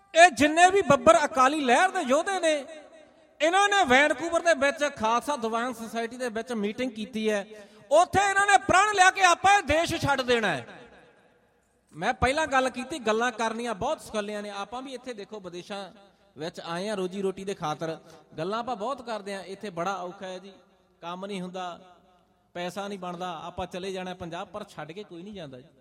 ਇਹ ਜਿੰਨੇ ਵੀ ਬੱਬਰ ਅਕਾਲੀ ਲਹਿਰ ਦੇ ਯੋਧੇ ਨੇ, ਇਹਨਾਂ ਨੇ ਵੈਨਕੂਵਰ ਦੇ ਵਿੱਚ ਖਾਲਸਾ ਦੀਵਾਨ ਸੁਸਾਇਟੀ ਦੇ ਵਿੱਚ ਮੀਟਿੰਗ ਕੀਤੀ ਹੈ। ਉੱਥੇ ਇਹਨਾਂ ਨੇ ਪ੍ਰਣ ਲਿਆ ਕਿ ਆਪਾਂ ਇਹ ਦੇਸ਼ ਛੱਡ ਦੇਣਾ ਹੈ। ਮੈਂ ਪਹਿਲਾਂ ਗੱਲ ਕੀਤੀ, ਗੱਲਾਂ ਕਰਨੀਆਂ ਬਹੁਤ ਸਖੱਲੀਆਂ ਨੇ। ਆਪਾਂ ਵੀ ਇੱਥੇ ਦੇਖੋ ਵਿਦੇਸ਼ਾਂ ਵਿੱਚ ਆਏ ਆ ਰੋਜੀ ਰੋਟੀ ਦੇ ਖਾਤਰ, ਗੱਲਾਂ ਆਪਾਂ ਬਹੁਤ ਕਰਦੇ ਹਾਂ। ਇੱਥੇ ਬੜਾ ਔਖਾ ਹੈ ਜੀ, ਕੰਮ ਨਹੀਂ ਹੁੰਦਾ, ਪੈਸਾ ਨਹੀਂ ਬਣਦਾ, ਆਪਾਂ ਚਲੇ ਜਾਣਾ ਪੰਜਾਬ, ਪਰ ਛੱਡ ਕੇ ਕੋਈ ਨਹੀਂ ਜਾਂਦਾ ਜੀ।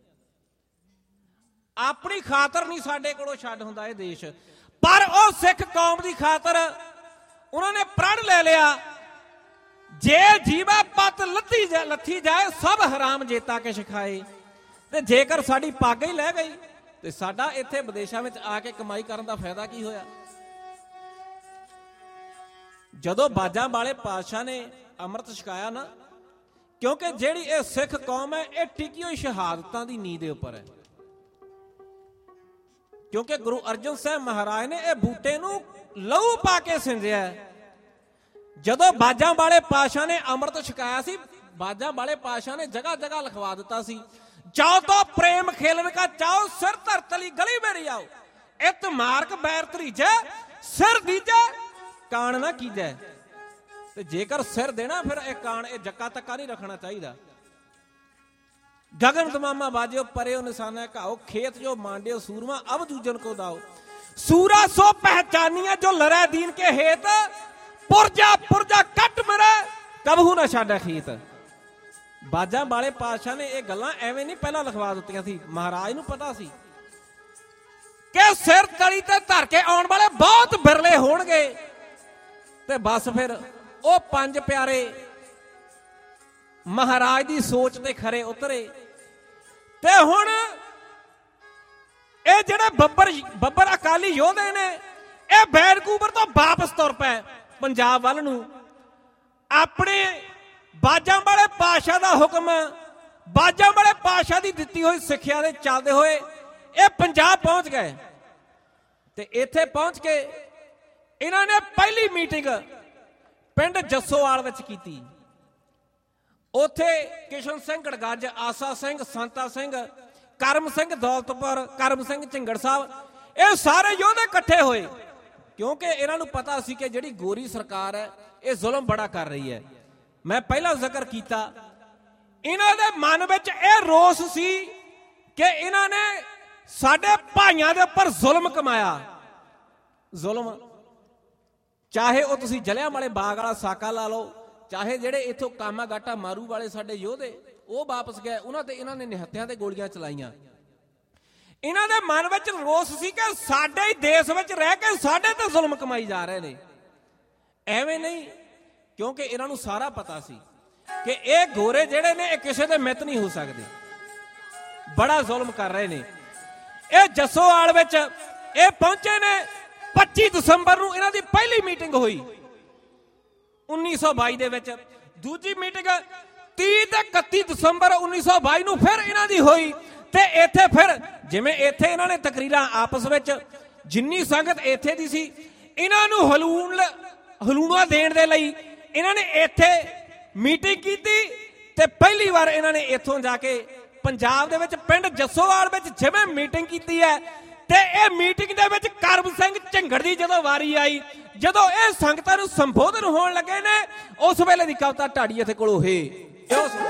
ਆਪਣੀ ਖਾਤਰ ਨਹੀਂ ਸਾਡੇ ਕੋਲੋਂ ਛੱਡ ਹੁੰਦਾ ਇਹ ਦੇਸ਼, ਪਰ ਉਹ ਸਿੱਖ ਕੌਮ ਦੀ ਖਾਤਰ ਉਹਨਾਂ ਨੇ ਪ੍ਰਣ ਲੈ ਲਿਆ, ਜੇ ਜੀਵਾ ਪੱਤ ਲੱਥੀ ਜਾਏ ਸਭ ਹਰਾਮ ਜੇਤਾ ਕੇ ਸਿਖਾਏ। ਤੇ ਜੇਕਰ ਸਾਡੀ ਪੱਗ ਹੀ ਲੈ ਗਈ ਤੇ ਸਾਡਾ ਇੱਥੇ ਵਿਦੇਸ਼ਾਂ ਵਿੱਚ ਆ ਕੇ ਕਮਾਈ ਕਰਨ ਦਾ ਫਾਇਦਾ ਕੀ ਹੋਇਆ। ਜਦੋਂ ਬਾਜਾਂ ਵਾਲੇ ਪਾਤਸ਼ਾਹ ਨੇ ਅੰਮ੍ਰਿਤ ਛਕਾਇਆ ਨਾ, ਕਿਉਂਕਿ ਜਿਹੜੀ ਇਹ ਸਿੱਖ ਕੌਮ ਹੈ ਇਹ ਟਿਕੀ ਹੋਈ ਸ਼ਹਾਦਤਾਂ ਦੀ ਨੀਂਹ ਦੇ ਉੱਪਰ ਹੈ। ਕਿਉਂਕਿ ਗੁਰੂ ਅਰਜਨ ਸਾਹਿਬ ਮਹਾਰਾਜ ਨੇ ਇਹ ਬੂਟੇ ਨੂੰ ਲਹੂ ਪਾ ਕੇ ਸਿੰਜਿਆ। ਜਦੋਂ ਬਾਜਾਂ ਵਾਲੇ ਪਾਤਸ਼ਾਹ ਨੇ ਅੰਮ੍ਰਿਤ ਛਕਾਇਆ ਸੀ, ਬਾਜਾਂ ਵਾਲੇ ਪਾਤਸ਼ਾਹ ਨੇ ਜਗ੍ਹਾ ਜਗ੍ਹਾ ਲਿਖਵਾ ਦਿੱਤਾ ਸੀ, ਚਾਓ तो प्रेम खेलन का, चाओ सिर धरतली गली मेरी आओ, इत मार्क बैर तरीजे सिर दीजे कान ना कीजे। ते जेकर सिर देना फिर एक कान ए जक्का तक्का नहीं रखना चाहिए। गगन तमामा बाजे परे निशाना घाओ, खेत जो मांडे सूरमा अब दूजन को दाओ, सूरा सो पहचानिया जो लड़े दीन के हेत, पुरजा पुरजा कट मरे कबहू ना छाड़ा खेत। ਬਾਜਾਂ ਵਾਲੇ ਪਾਤਸ਼ਾਹ ਨੇ ਇਹ ਗੱਲਾਂ ਐਵੇਂ ਨਹੀਂ ਪਹਿਲਾਂ ਲਿਖਵਾ ਦਿੱਤੀਆਂ ਸੀ। ਮਹਾਰਾਜ ਨੂੰ ਪਤਾ ਸੀ ਕਿ ਸਿਰ ਤਲੀ ਤੇ ਧਰ ਕੇ ਆਉਣ ਵਾਲੇ ਬਹੁਤ ਬਿਰਲੇ ਹੋਣਗੇ। ਤੇ ਬਸ ਫਿਰ ਉਹ ਪੰਜ ਪਿਆਰੇ ਮਹਾਰਾਜ ਦੀ ਸੋਚ ਤੇ ਖਰੇ ਉਤਰੇ। ਤੇ ਹੁਣ ਇਹ ਜਿਹੜੇ ਬੱਬਰ ਅਕਾਲੀ ਯੋਧੇ ਨੇ, ਇਹ ਵੈਨਕੂਵਰ ਤੋਂ ਵਾਪਸ ਤੁਰ ਪਏ ਪੰਜਾਬ ਵੱਲ ਨੂੰ। ਆਪਣੇ ਬਾਜਾਂ ਵਾਲੇ ਪਾਤਸ਼ਾਹ ਦਾ ਹੁਕਮ, ਬਾਜਾਂ ਵਾਲੇ ਪਾਤਸ਼ਾਹ ਦੀ ਦਿੱਤੀ ਹੋਈ ਸਿੱਖਿਆ ਦੇ ਚੱਲਦੇ ਹੋਏ ਇਹ ਪੰਜਾਬ ਪਹੁੰਚ ਗਏ। ਤੇ ਇੱਥੇ ਪਹੁੰਚ ਕੇ ਇਹਨਾਂ ਨੇ ਪਹਿਲੀ ਮੀਟਿੰਗ ਪਿੰਡ ਜੱਸੋਵਾਲ ਵਿੱਚ ਕੀਤੀ। ਉੱਥੇ ਕਿਸ਼ਨ ਸਿੰਘ ਗੜਗੱਜ, ਆਸਾ ਸਿੰਘ, ਸੰਤਾ ਸਿੰਘ, ਕਰਮ ਸਿੰਘ ਦੌਲਤਪੁਰ, ਕਰਮ ਸਿੰਘ ਝਿੰਗੜ ਸਾਹਿਬ, ਇਹ ਸਾਰੇ ਯੋਧੇ ਇਕੱਠੇ ਹੋਏ। ਕਿਉਂਕਿ ਇਹਨਾਂ ਨੂੰ ਪਤਾ ਸੀ ਕਿ ਜਿਹੜੀ ਗੋਰੀ ਸਰਕਾਰ ਹੈ ਇਹ ਜ਼ੁਲਮ ਬੜਾ ਕਰ ਰਹੀ ਹੈ। ਮੈਂ ਪਹਿਲਾਂ ਜ਼ਿਕਰ ਕੀਤਾ, ਇਹਨਾਂ ਦੇ ਮਨ ਵਿੱਚ ਇਹ ਰੋਸ ਸੀ ਕਿ ਇਹਨਾਂ ਨੇ ਸਾਡੇ ਭਾਈਆਂ ਦੇ ਉੱਪਰ ਜ਼ੁਲਮ ਕਮਾਇਆ। ਜ਼ੁਲਮ ਚਾਹੇ ਉਹ ਤੁਸੀਂ ਜਲਿਆਂਵਾਲੇ ਬਾਗ ਵਾਲਾ ਸਾਕਾ ਲਾ ਲਓ, ਚਾਹੇ ਜਿਹੜੇ ਇੱਥੋਂ ਕਾਮਾਗਾਟਾ ਮਾਰੂ ਵਾਲੇ ਸਾਡੇ ਯੋਧੇ ਉਹ ਵਾਪਸ ਗਏ, ਉਹਨਾਂ ਤੇ ਇਹਨਾਂ ਨੇ ਨਿਹੱਤਿਆਂ ਤੇ ਗੋਲੀਆਂ ਚਲਾਈਆਂ। ਇਹਨਾਂ ਦੇ ਮਨ ਵਿੱਚ ਰੋਸ ਸੀ ਕਿ ਸਾਡੇ ਹੀ ਦੇਸ਼ ਵਿੱਚ ਰਹਿ ਕੇ ਸਾਡੇ ਤੇ ਜ਼ੁਲਮ ਕਮਾਈ ਜਾ ਰਹੇ ਨੇ। ਐਵੇਂ ਨਹੀਂ, ਕਿਉਂਕਿ ਇਹਨਾਂ ਨੂੰ ਸਾਰਾ ਪਤਾ ਸੀ ਕਿ ਇਹ ਗੋਰੇ ਜਿਹੜੇ ਨੇ ਇਹ ਕਿਸੇ ਦੇ ਮਿੱਤ ਨਹੀਂ ਹੋ ਸਕਦੇ, ਬੜਾ ਜ਼ੁਲਮ ਕਰ ਰਹੇ ਨੇ। ਇਹ ਜੱਸੋਵਾਲ ਵਿੱਚ ਇਹ ਪਹੁੰਚੇ ਨੇ 25 ਦਸੰਬਰ ਨੂੰ ਇਹਨਾਂ ਦੀ ਪਹਿਲੀ ਮੀਟਿੰਗ ਹੋਈ 1922 ਦੇ ਵਿੱਚ। ਦੂਜੀ ਮੀਟਿੰਗ 30 ਤੇ 31 ਦਸੰਬਰ 1922 ਨੂੰ ਫਿਰ ਇਹਨਾਂ ਦੀ ਹੋਈ। ਤੇ ਇੱਥੇ ਫਿਰ ਜਿਵੇਂ ਇੱਥੇ ਇਹਨਾਂ ਨੇ ਤਕਰੀਰਾਂ ਆਪਸ ਵਿੱਚ, ਜਿੰਨੀ ਸੰਗਤ ਇੱਥੇ ਦੀ ਸੀ, ਇਹਨਾਂ ਨੂੰ ਹਲੂਣਾ ਦੇਣ ਦੇ ਲਈ ਇਹਨਾਂ ਨੇ ਇੱਥੇ ਮੀਟਿੰਗ ਕੀਤੀ। ਤੇ ਪਹਿਲੀ ਵਾਰ ਇਹਨਾਂ ਨੇ ਇੱਥੋਂ ਜਾ ਕੇ ਪੰਜਾਬ ਦੇ ਵਿੱਚ ਪਿੰਡ ਜੱਸੋਵਾਲ ਵਿੱਚ ਜਿਵੇਂ ਮੀਟਿੰਗ ਕੀਤੀ ਹੈ, ਤੇ ਇਹ ਮੀਟਿੰਗ ਦੇ ਵਿੱਚ ਕਰਮ ਸਿੰਘ ਝਿੰਗੜ ਦੀ ਜਦੋਂ ਵਾਰੀ ਆਈ, ਜਦੋਂ ਇਹ ਸੰਗਤਾਂ ਨੂੰ ਸੰਬੋਧਨ ਹੋਣ ਲੱਗੇ ਨੇ, ਉਸ ਵੇਲੇ ਦੀ ਕਵਿਤਾ ਢਾਡੀ ਇੱਥੇ ਕੋਲੋਂ ਹੈ।